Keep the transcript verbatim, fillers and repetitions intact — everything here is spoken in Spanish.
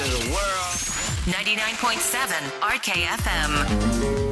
to the world. ninety-nine point seven R K F M.